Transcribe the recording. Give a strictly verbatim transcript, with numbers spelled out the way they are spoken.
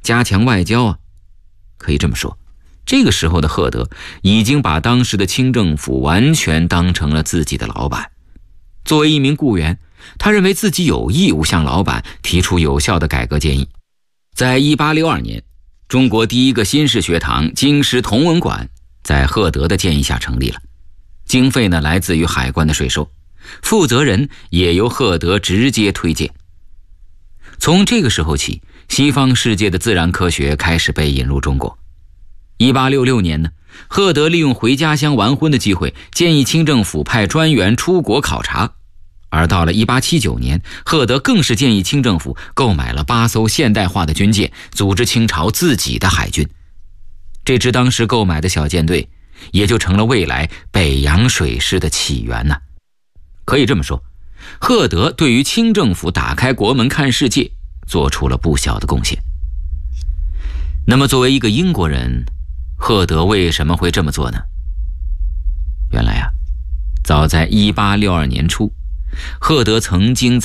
加强外交啊。可以这么说，这个时候的赫德已经把当时的清政府完全当成了自己的老板。作为一名雇员，他认为自己有义务向老板提出有效的改革建议。在一八六二年，中国第一个新式学堂京师同文馆在赫德的建议下成立了，经费呢来自于海关的税收，负责人也由赫德直接推荐。从这个时候起，西方世界的自然科学开始被引入中国。一八六六年呢，赫德利用回家乡完婚的机会，建议清政府派专员出国考察。而到了一八七九年，赫德更是建议清政府购买了八艘现代化的军舰，组织清朝自己的海军。这支当时购买的小舰队也就成了未来北洋水师的起源呢。可以这么说，赫德对于清政府打开国门看世界做出了不小的贡献。那么作为一个英国人，赫德为什么会这么做呢？原来啊，早在一八六二年初，赫德曾经在